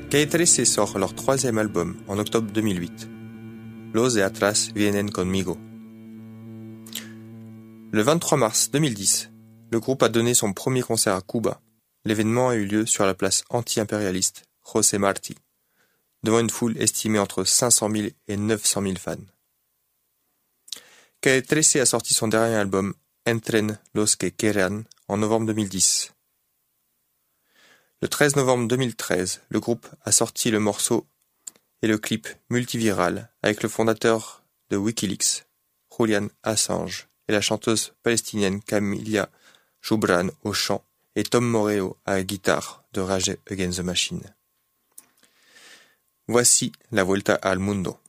Calle 13 sort leur troisième album en octobre 2008. Los de atrás vienen conmigo. Le 23 mars 2010, le groupe a donné son premier concert à Cuba. L'événement a eu lieu sur la place anti-impérialiste José Martí, devant une foule estimée entre 500 000 et 900 000 fans. Calle 13 a sorti son dernier album Entren los que quieran en novembre 2010. Le 13 novembre 2013, le groupe a sorti le morceau et le clip multiviral avec le fondateur de Wikileaks, Julian Assange, et la chanteuse palestinienne Camilla Joubran au chant et Tom Morello à la guitare de Rage Against the Machine. Voici la Vuelta al Mundo.